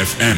FM.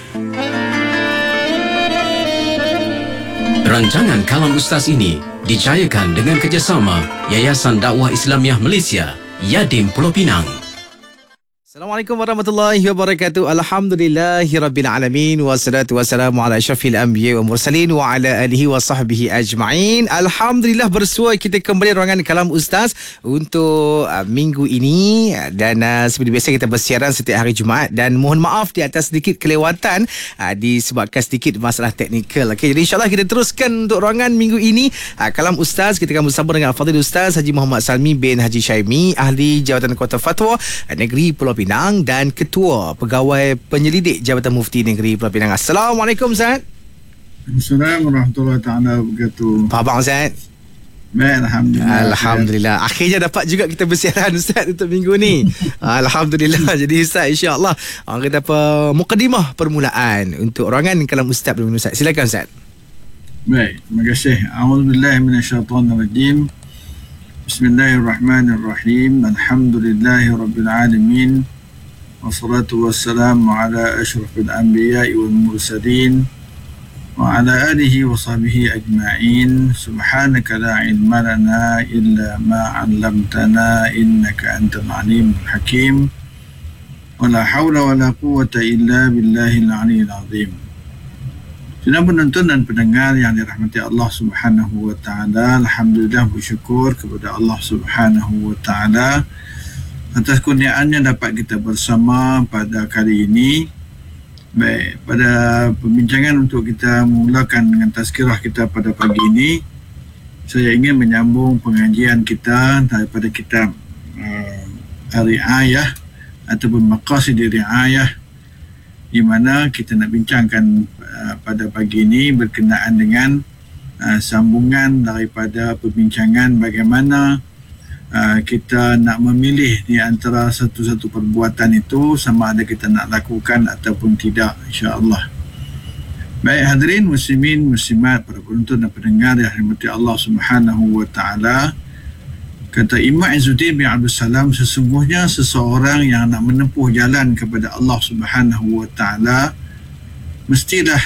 Rancangan Kalam Ustaz ini dicayakan dengan kerjasama Yayasan Dakwah Islamiah Malaysia, Yadim Pulau Pinang. Assalamualaikum warahmatullahi wabarakatuh. Alhamdulillahirabbil alamin wassalatu wassalamu ala asyrafil anbiya wa mursalin wa ala alihi wa sahbihi ajma'in. Alhamdulillah bersua kita kembali ruangan Kalam Ustaz untuk minggu ini, dan seperti biasa kita bersiaran setiap hari Jumaat, dan mohon maaf di atas sedikit kelewatan disebabkan sedikit masalah teknikal. Okey, jadi insya-Allah kita teruskan untuk ruangan minggu ini Kalam Ustaz. Kita akan bersama dengan Al-Fadhil Ustaz Haji Muhammad Salmi bin Haji Syaimi, ahli Jabatan Kuasa Fatwa Negeri Pulau Pinang dan Ketua Pegawai Penyelidik Jabatan Mufti Negeri Pulau Pinang. Assalamualaikum Ustaz. Assalamualaikum warahmatullahi taala wabarakatuh. Apa abang Ustaz? Baik, Alhamdulillah. Alhamdulillah. Akhirnya dapat juga kita bersiaran Ustaz untuk minggu ni. Alhamdulillah. Jadi Ustaz, insya-Allah kita apa mukadimah permulaan untuk ruangan Kalam Ustaz dulu Ustaz. Silakan Ustaz. Baik, terima kasih. A'udzubillahi minasyaitonirrajim. Bismillahirrahmanirrahim. Alhamdulillahirabbil alamin. Wassalatu wassalamu ala asyrafil anbiya'i wal mursalin wa ala alihi wa sahbihi ajma'in. Subhanaka la ilma lana illa ma 'allamtana innaka antal alimul hakim. Wa la hawla wa la quwwata illa billahil 'aliyyil 'azim. Sedang penonton dan pendengar yang dirahmati Allah Subhanahu wa taala, alhamdulillah bersyukur kepada Allah Subhanahu wa taala atas kurniaannya dapat kita bersama pada kali ini. Baik, pada perbincangan untuk kita memulakan dengan tazkirah kita pada pagi ini, saya ingin menyambung pengajian kita daripada kitab Ri'ayah ataupun Maqasid Ri'ayah, di mana kita nak bincangkan pada pagi ini berkenaan dengan sambungan daripada perbincangan bagaimana kita nak memilih di antara satu-satu perbuatan itu, sama ada kita nak lakukan ataupun tidak, insya-Allah. Baik hadirin muslimin muslimat, para penonton dan pendengar yang dirahmati Allah Subhanahu wa taala, kata Imam Izzuddin bin Abdul Salam, sesungguhnya seseorang yang nak menempuh jalan kepada Allah Subhanahu wa taala mestilah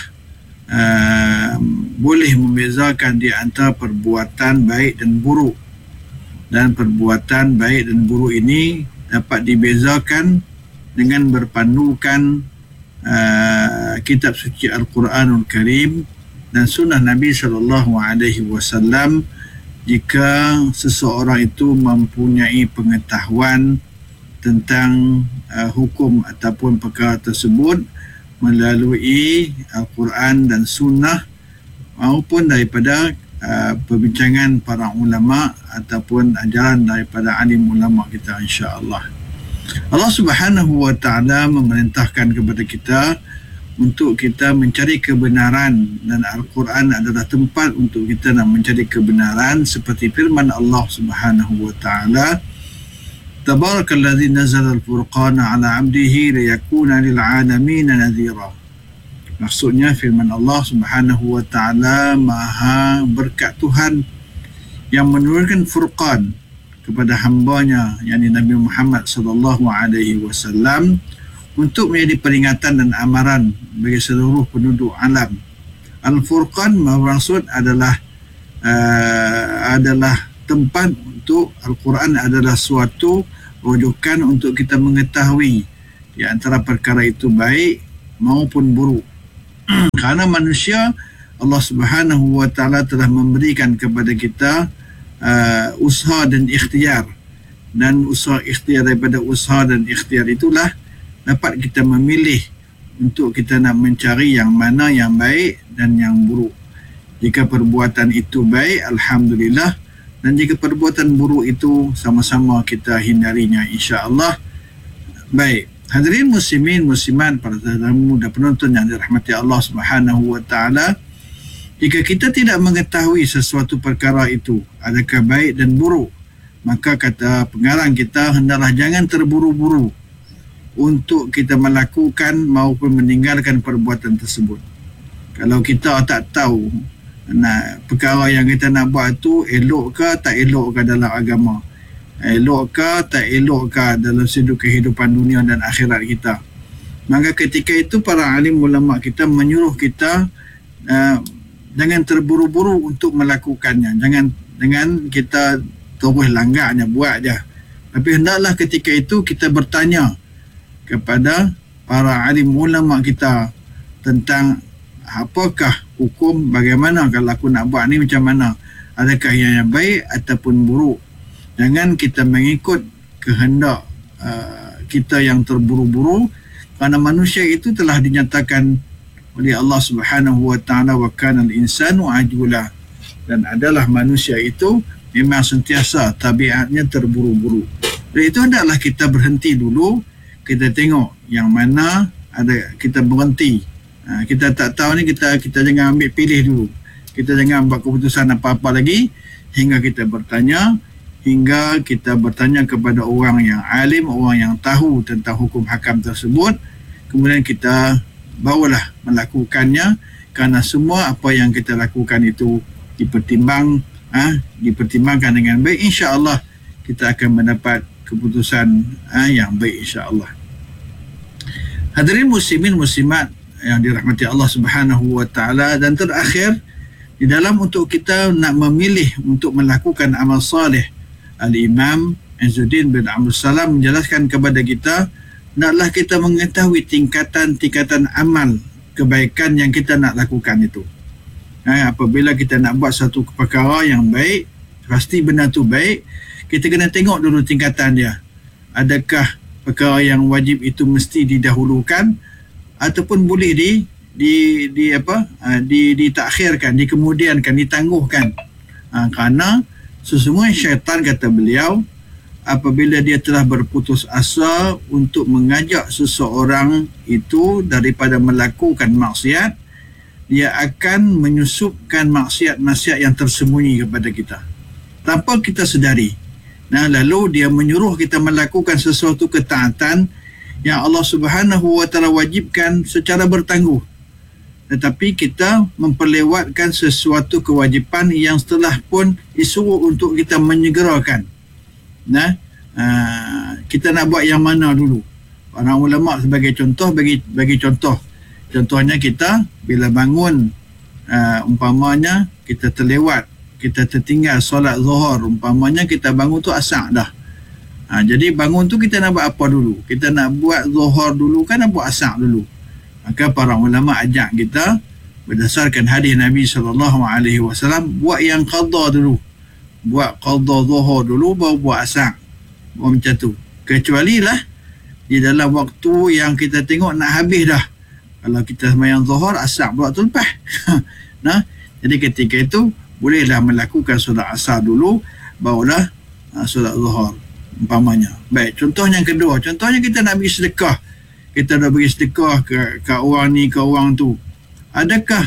boleh membezakan di antara perbuatan baik dan buruk. Dan perbuatan baik dan buruk ini dapat dibezakan dengan berpandukan kitab suci Al-Quranul Karim dan sunnah Nabi SAW, jika seseorang itu mempunyai pengetahuan tentang hukum ataupun perkara tersebut melalui Al-Quran dan sunnah maupun daripada perbincangan para ulama ataupun ajaran daripada alim ulama kita, insya-Allah. Allah Subhanahu wa taala memerintahkan kepada kita untuk kita mencari kebenaran, dan Al-Quran adalah tempat untuk kita nak mencari kebenaran, seperti firman Allah Subhanahu wa taala, Tabarakalladzi nazzala al-furqana 'ala 'abdihi liyakuna lil 'alamin nadhira. Maksudnya firman Allah Subhanahu wa taala, maha berkat Tuhan yang menurunkan Furqan kepada hambanya, yakni Nabi Muhammad sallallahu alaihi wasallam, untuk menjadi peringatan dan amaran bagi seluruh penduduk alam. Al-Furqan maksud adalah tempat untuk Al-Quran, adalah suatu rujukan untuk kita mengetahui di antara perkara itu baik maupun buruk. Kerana manusia, Allah Subhanahu wa taala telah memberikan kepada kita usaha dan ikhtiar, dan usaha ikhtiar, daripada usaha dan ikhtiar itulah dapat kita memilih untuk kita nak mencari yang mana yang baik dan yang buruk. Jika perbuatan itu baik, alhamdulillah, dan jika perbuatan buruk itu sama-sama kita hindarinya, insya-Allah. Baik hadirin muslimin muslimat, para tetamu dan penonton yang dirahmati Allah Subhanahu wa taala, jika kita tidak mengetahui sesuatu perkara itu adakah baik dan buruk, maka kata pengarang kita, hendaklah jangan terburu-buru untuk kita melakukan maupun meninggalkan perbuatan tersebut. Kalau kita tak tahu perkara yang kita nak buat tu elok ke tak elok ke dalam agama, elok ke tak elok ke dalam sudut kehidupan dunia dan akhirat kita, Maka ketika itu para alim ulama kita menyuruh kita jangan terburu-buru untuk melakukannya. Jangan kita terus langgarnya buat je. Tapi hendaklah ketika itu kita bertanya kepada para alim ulama kita tentang apakah hukum, bagaimana kalau aku nak buat ni macam mana, adakah yang baik ataupun buruk. Jangan kita mengikut kehendak kita yang terburu-buru, kerana manusia itu telah dinyatakan oleh Allah Subhanahu wa taala wa kana al-insanu ajula, dan adalah manusia itu memang sentiasa tabiatnya terburu-buru. Jadi itu hendaklah kita berhenti dulu, kita tengok yang mana ada, kita berhenti. Kita tak tahu ni, kita jangan ambil pilih dulu. Kita jangan buat keputusan apa-apa lagi hingga kita bertanya kepada orang yang alim, orang yang tahu tentang hukum hakam tersebut. Kemudian kita barulah melakukannya, kerana semua apa yang kita lakukan itu dipertimbangkan dengan baik. InsyaAllah kita akan mendapat keputusan yang baik, insyaAllah. Hadirin muslimin muslimat yang dirahmati Allah Subhanahu wa taala, dan terakhir di dalam untuk kita nak memilih untuk melakukan amal salih, Al-Imam Izzuddin bin Abdul Salam menjelaskan kepada kita, naklah kita mengetahui tingkatan-tingkatan amal kebaikan yang kita nak lakukan itu. Apabila kita nak buat satu perkara yang baik, pasti benda tu baik, kita kena tengok dulu tingkatan dia. Adakah perkara yang wajib itu mesti didahulukan ataupun boleh ditakhirkan, dikemudiankan, ditangguhkan. Kerana sesungguhnya syaitan, kata beliau, apabila dia telah berputus asa untuk mengajak seseorang itu daripada melakukan maksiat, dia akan menyusupkan maksiat-maksiat yang tersembunyi kepada kita tanpa kita sedari. Lalu dia menyuruh kita melakukan sesuatu ketaatan yang Allah Subhanahu wa taala wajibkan secara bertangguh, tetapi kita memperlewatkan sesuatu kewajipan yang setelah pun disuruh untuk kita menyegerakan. Kita nak buat yang mana dulu? Para ulama sebagai contoh bagi contohnya, kita bila bangun, umpamanya kita terlewat, kita tertinggal solat zuhur, umpamanya kita bangun tu asar dah. Jadi bangun tu kita nak buat apa dulu? Kita nak buat zuhur dulu kan, nak buat asar dulu? Maka para ulama ajak kita berdasarkan hadis Nabi SAW, buat yang qadha dulu. Buat qadha zuhur dulu, baru buat asar. Macam tu. Kecuali lah di dalam waktu yang kita tengok nak habis dah. Kalau kita sembahyang zuhur, asar pula tu lepas. Jadi ketika itu bolehlah melakukan solat asar dulu, barulah solat zuhur, umpamanya. Baik, contohnya yang kedua, contohnya kita nak bagi sedekah. Kita nak bagi sedekah ke orang ni, ke orang tu. Adakah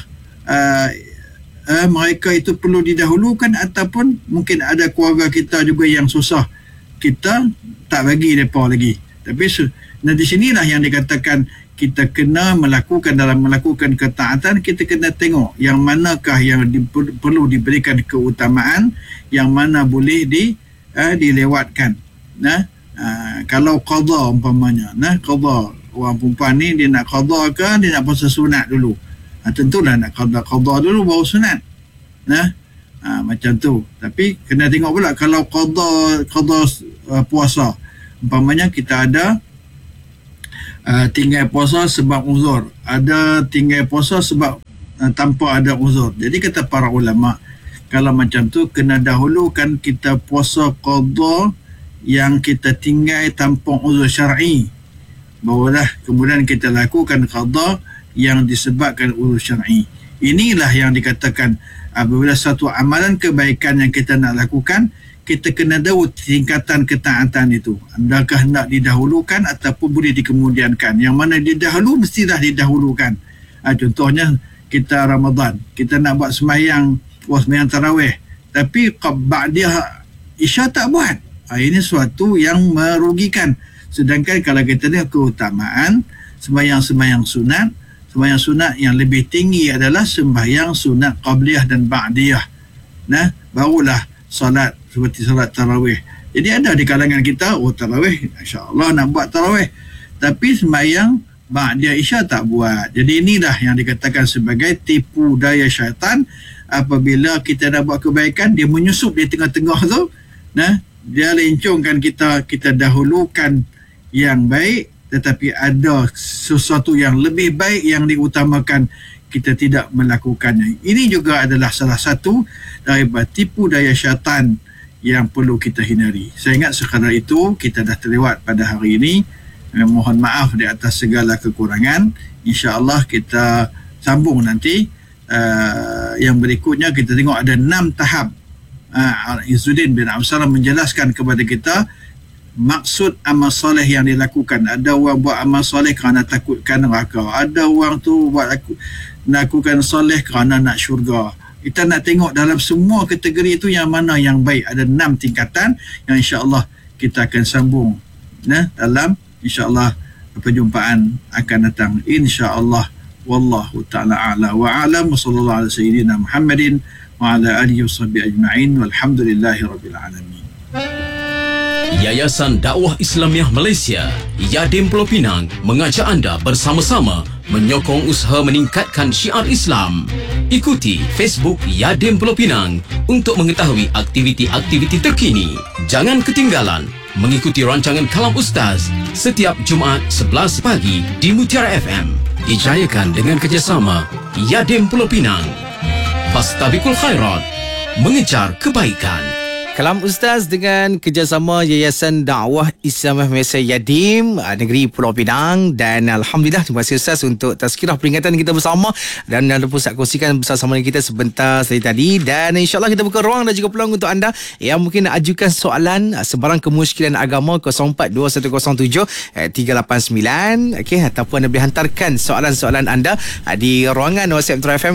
mereka itu perlu didahulukan, ataupun mungkin ada keluarga kita juga yang susah, kita tak bagi mereka lagi. Tapi di sinilah yang dikatakan kita kena melakukan, dalam melakukan ketaatan, kita kena tengok yang manakah yang perlu diberikan keutamaan, yang mana boleh dilewatkan. Kalau qadha umpamanya, qadha, orang perempuan ni dia nak qadha ke dia nak puasa sunat dulu, tentulah nak qadha dulu baru sunat. Macam tu. Tapi kena tengok pula kalau qadha puasa, umpamanya kita ada tinggal puasa sebab uzur, ada tinggal puasa sebab tanpa ada uzur. Jadi kata para ulama, kalau macam tu kena dahulukan kita puasa qadha yang kita tinggal tanpa uzur syar'i, barulah kemudian kita lakukan qadha yang disebabkan uzur syar'i. Inilah yang dikatakan apabila satu amalan kebaikan yang kita nak lakukan, kita kena tahu tingkatan ketaatan itu. Adakah hendak didahulukan ataupun boleh dikemudiankan. Yang mana didahulu, mestilah didahulukan. Contohnya kita Ramadan, kita nak buat sembahyang tarawih, tapi ba'diyah Isya tak buat. Ini suatu yang merugikan. Sedangkan kalau kita lihat keutamaan sembahyang sunat, sembahyang sunat yang lebih tinggi adalah sembahyang sunat qabliyah dan ba'diyah. Barulah solat seperti solat tarawih. Jadi ada di kalangan kita, tarawih, insya-Allah nak buat tarawih, tapi sembahyang Ba'da Isya tak buat. Jadi inilah yang dikatakan sebagai tipu daya syaitan. Apabila kita nak buat kebaikan, dia menyusup di tengah-tengah tu, dia lencongkan kita dahulukan yang baik, tetapi ada sesuatu yang lebih baik yang diutamakan, kita tidak melakukannya. Ini juga adalah salah satu daripada tipu daya syaitan yang perlu kita hindari. Saya ingat sekadar itu kita dah terlewat pada hari ini. Mohon maaf di atas segala kekurangan. InsyaAllah kita sambung nanti. Yang berikutnya kita tengok ada 6 tahap. Izzuddin bin Abdul Salam menjelaskan kepada kita maksud amal soleh yang dilakukan. Ada orang buat amal soleh kerana takutkan neraka. Ada orang tu lakukan soleh kerana nak syurga. Kita nak tengok dalam semua kategori itu yang mana yang baik. Ada 6 tingkatan yang insya-Allah kita akan sambung dalam insya-Allah perjumpaan akan datang insya-Allah. Wallahu ta'ala a'la wa a'lam wa sallallahu ala sayyidina Muhammadin wa ala alihi washabbihi ajma'in walhamdulillahi rabbil alamin. Yayasan Dakwah Islamiah Malaysia, Yadim Pulau Pinang mengajak anda bersama-sama menyokong usaha meningkatkan syiar Islam. Ikuti Facebook Yadim Pulau Pinang untuk mengetahui aktiviti-aktiviti terkini. Jangan ketinggalan mengikuti rancangan Kalam Ustaz setiap Jumaat 11 pagi di Mutiara FM. Dijayakan dengan kerjasama Yadim Pulau Pinang. Fastabiqul khairat, mengejar kebaikan. Kalam Ustaz dengan kerjasama Yayasan Dakwah Islam Malaysia Yadim Negeri Pulau Pinang. Dan Alhamdulillah, terima kasih Ustaz untuk tazkirah peringatan kita bersama dan anda pun kongsikan bersama kita sebentar tadi. Dan insyaAllah kita buka ruang dan juga peluang untuk anda yang mungkin nak ajukan soalan sebarang kemusykilan agama 042107 389, okay, ataupun anda boleh hantarkan soalan-soalan anda di ruangan WhatsApp Metro FM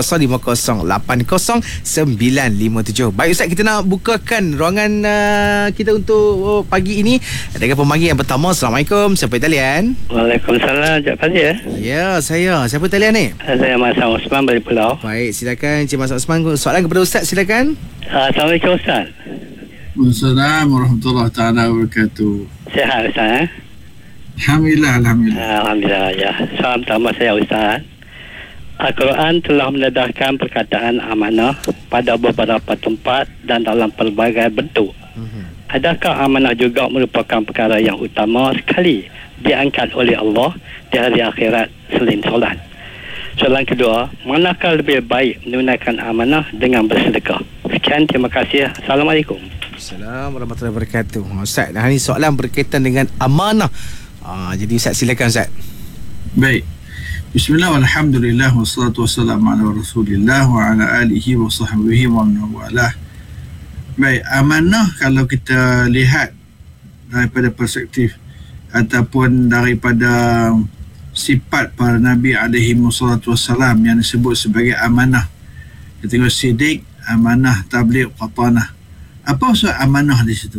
0105080957. Baik Ustaz, kita nak buka ruangan kita untuk pagi ini dengan pemanggil yang pertama. Assalamualaikum, siapa talian? Waalaikumsalam, Cik Fazil. Ya, saya. Siapa talian ni? Saya Mas Osman dari Pulau. Baik, silakan Cik Mas Osman. Soalan kepada Ustaz, silakan. Assalamualaikum Ustaz. Assalamualaikum warahmatullahi taala wabarakatuh. Sihat Ustaz? Alhamdulillah. Alhamdulillah ya. Salam pertama saya Ustaz. Al-Quran telah mendedahkan perkataan amanah pada beberapa tempat dan dalam pelbagai bentuk. Adakah amanah juga merupakan perkara yang utama sekali diangkat oleh Allah di hari akhirat selain solat? Soalan kedua, manakah lebih baik menunaikan amanah dengan bersedekah? Sekian, terima kasih. Assalamualaikum. Assalamualaikum warahmatullahi wabarakatuh. Ustaz, ini soalan berkaitan dengan amanah. Jadi Ustaz, silakan Ustaz. Baik. Bismillah, walhamdulillah, wassalatu wassalamu ala rasulillah wa ala alihi wa sahbihi wa man walah. Baik, amanah kalau kita lihat daripada perspektif ataupun daripada sifat para Nabi alaihi wassalatu wassalam yang disebut sebagai amanah. Kita tengok sidik, amanah, tabligh, qatanah. Apa maksud amanah di situ?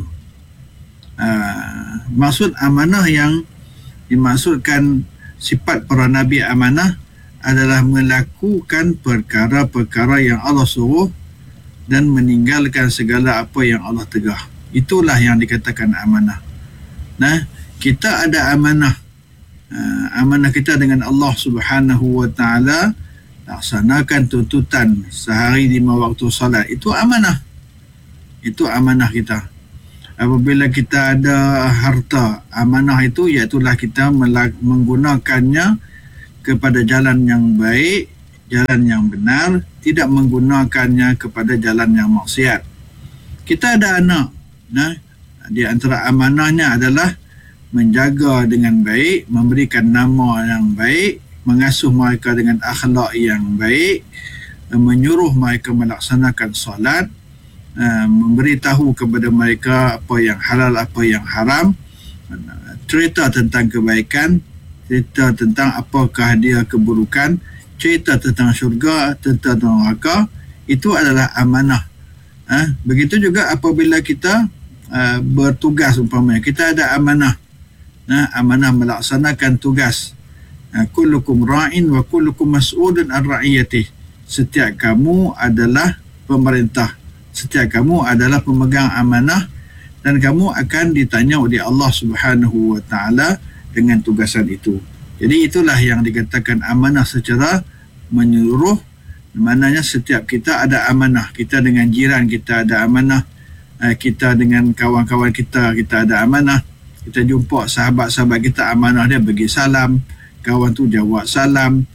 Maksud amanah yang dimaksudkan sifat para Nabi amanah adalah melakukan perkara-perkara yang Allah suruh dan meninggalkan segala apa yang Allah tegah. Itulah yang dikatakan amanah. Kita ada amanah. Amanah kita dengan Allah Subhanahu wa ta'ala, laksanakan tuntutan sehari 5 waktu salat. Itu amanah. Itu amanah kita. Apabila kita ada harta, amanah itu iaitulah kita menggunakannya kepada jalan yang baik, jalan yang benar, tidak menggunakannya kepada jalan yang maksiat. Kita ada anak, di antara amanahnya adalah menjaga dengan baik, memberikan nama yang baik, mengasuh mereka dengan akhlak yang baik, menyuruh mereka melaksanakan solat, memberitahu kepada mereka apa yang halal, apa yang haram, cerita tentang kebaikan, cerita tentang apakah dia keburukan, cerita tentang syurga, tentang neraka. Itu adalah amanah. Begitu juga apabila kita bertugas, umpamanya kita ada amanah, amanah melaksanakan tugas. Kullukum ra'in wa kullukum mas'ulun an ra'iyatih. Setiap kamu adalah pemerintah, setiap kamu adalah pemegang amanah, dan kamu akan ditanya oleh Allah Subhanahu wa ta'ala dengan tugasan itu. Jadi itulah yang dikatakan amanah secara menyeluruh. Maknanya setiap kita ada amanah. Kita dengan jiran kita ada amanah, kita dengan kawan-kawan kita ada amanah. Kita jumpa sahabat-sahabat kita, amanah dia bagi salam, kawan tu jawab salam.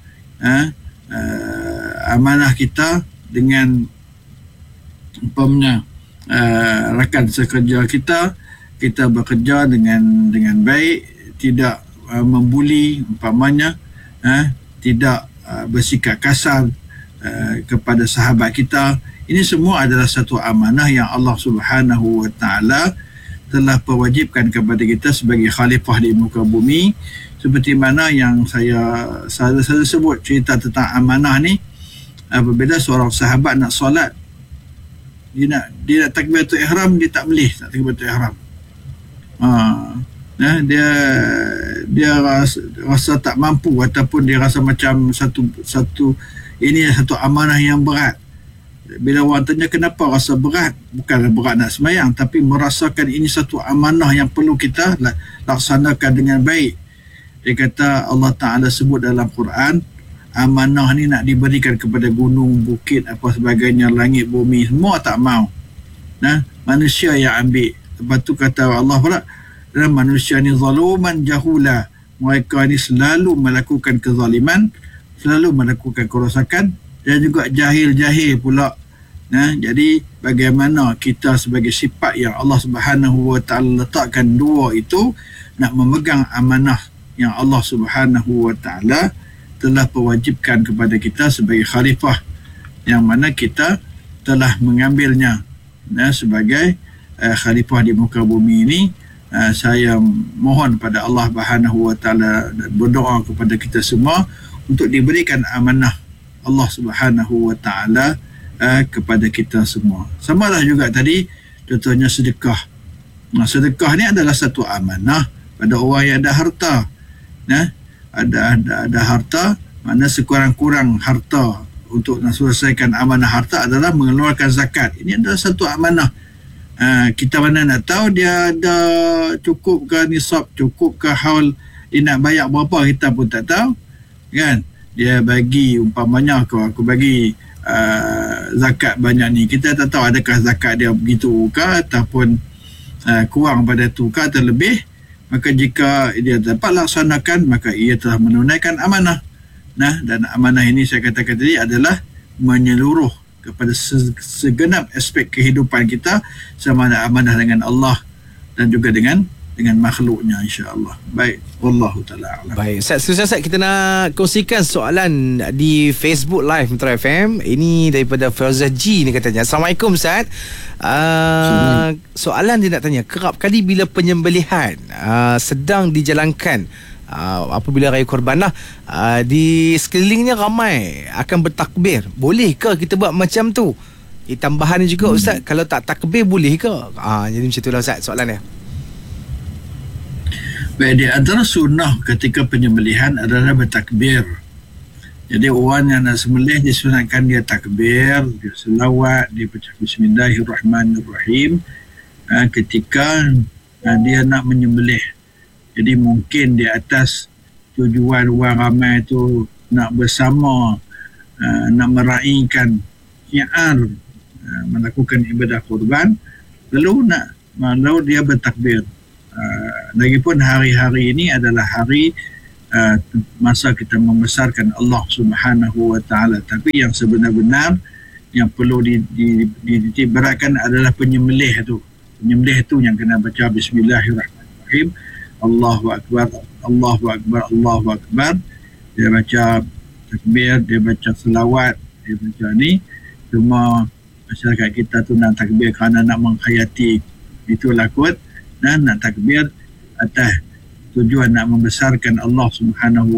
Amanah kita dengan umpamanya rakan sekerja kita bekerja dengan baik, tidak membuli umpamanya, tidak bersikap kasar kepada sahabat kita. Ini semua adalah satu amanah yang Allah Subhanahu wa taala telah pewajibkan kepada kita sebagai khalifah di muka bumi. Seperti mana yang saya sebut cerita tentang amanah ni, apabila seorang sahabat nak solat, dia nak takbiratul ihram, dia tak boleh nak takbiratul ihram. Dia rasa tak mampu, ataupun dia rasa macam satu amanah yang berat. Bila orang tanya kenapa rasa berat, bukanlah berat nak sembahyang, tapi merasakan ini satu amanah yang perlu kita laksanakan dengan baik. Dia kata Allah Ta'ala sebut dalam Quran, amanah ni nak diberikan kepada gunung, bukit, apa sebagainya, langit, bumi, semua tak mau. Manusia yang ambil. Lepas tu kata Allah pula, manusia ni zaluman jahula, mereka ni selalu melakukan kezaliman, selalu melakukan kerosakan, dan juga jahil-jahil pula. Jadi bagaimana kita sebagai sifat yang Allah Subhanahu wa taala letakkan dua itu, nak memegang amanah yang Allah Subhanahu wa taala telah pewajibkan kepada kita sebagai khalifah, yang mana kita telah mengambilnya sebagai khalifah di muka bumi ini. Saya mohon pada Allah Subhanahu wa taala dan berdoa kepada kita semua untuk diberikan amanah Allah Subhanahu wa taala kepada kita semua. Samalah juga tadi contohnya sedekah. Sedekah ni adalah satu amanah pada orang yang ada harta. Ada harta, mana sekurang-kurang harta untuk nak selesaikan amanah harta adalah mengeluarkan zakat. Ini adalah satu amanah. Kita mana nak tahu dia ada cukup ke nisab, cukup ke haul, dia nak bayar berapa, kita pun tak tahu, kan? Dia bagi umpamanya aku bagi zakat banyak ni, kita tak tahu adakah zakat dia begitu ke ataupun kurang pada tu ke atau lebih. Maka jika dia dapat laksanakan, maka ia telah menunaikan amanah. Dan amanah ini saya katakan tadi adalah menyeluruh kepada segenap aspek kehidupan kita, sama ada amanah dengan Allah dan juga dengan makhluknya, insya-Allah. Baik, wallahu taala alam. Baik, Ustaz, kita nak kongsikan soalan di Facebook Live Metro FM. Ini daripada Fauzah G ni, katanya, Assalamualaikum Ustaz. Soalan dia nak tanya, kerap kali bila penyembelihan sedang dijalankan, apabila raya korban lah, di sekelilingnya ramai akan bertakbir, bolehkah kita buat macam tu? Tambahan juga Ustaz, kalau tak takbir boleh ke? Jadi macam itulah Ustaz soalan dia. Baik, di antara sunnah ketika penyembelihan adalah bertakbir. Jadi orang yang nak sembelih disunatkan dia takbir, dia selawat, dia baca Bismillahirrahmanirrahim ketika dia nak menyembelih. Jadi mungkin di atas tujuan orang ramai tu nak bersama, nak meraihkan syiar melakukan ibadah kurban, lalu dia bertakbir. Lagipun hari-hari ini adalah hari masa kita membesarkan Allah Subhanahu wa taala, tapi yang sebenar-benar yang perlu ditiberatkan adalah penyembelih tu. Penyembelih tu yang kena baca Bismillahirrahmanirrahim, Allahu akbar, Allahu akbar, Allahu akbar. Dia baca takbir, dia baca selawat, dia baca ni. Cuma masyarakat kita tu nak takbir kerana nak menghayati itulah kot, dan nak takbir atas tujuan nak membesarkan Allah Subhanahu